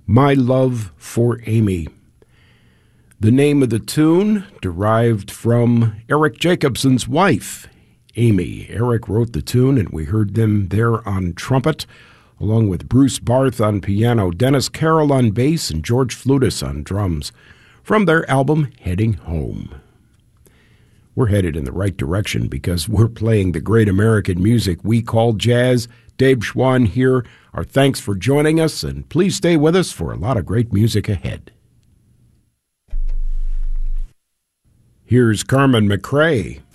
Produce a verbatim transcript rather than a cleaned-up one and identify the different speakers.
Speaker 1: My Love for Amy. The name of the tune derived from Eric Jacobson's wife, Amy. Eric wrote the tune, and we heard them there on trumpet, along with Bruce Barth on piano, Dennis Carroll on bass, and George Flutis on drums, from their album Heading Home. We're headed in the right direction because we're playing the great American music we call jazz. Dave Schwann here. Our thanks for joining us, and please stay with us for a lot of great music ahead. Here's Carmen McRae.